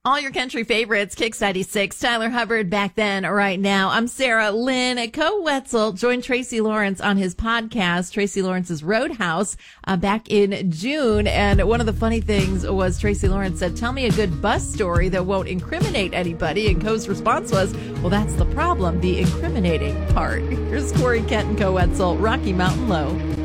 All your country favorites, Kicks 96, Tyler Hubbard back then, right now. I'm Sarah Lynn. Co-Wetzel joined Tracy Lawrence on his podcast, Tracy Lawrence's Roadhouse, back in June. And one of the funny things was Tracy Lawrence said, tell me a good bus story that won't incriminate anybody. And Co's response was, well, that's the problem, the incriminating part. Here's Corey Kent and Co-Wetzel, Rocky Mountain Low.